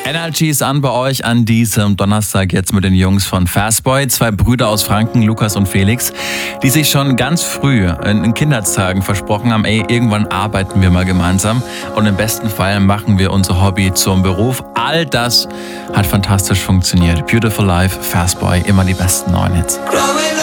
Energy ist an bei euch an diesem Donnerstag jetzt mit den Jungs von Fastboy. 2 Brüder aus Franken, Lukas und Felix, die sich schon ganz früh in Kindertagen versprochen haben, irgendwann arbeiten wir mal gemeinsam und im besten Fall machen wir unser Hobby zum Beruf. All das hat fantastisch funktioniert. Beautiful Life, Fastboy, immer die besten neuen Hits.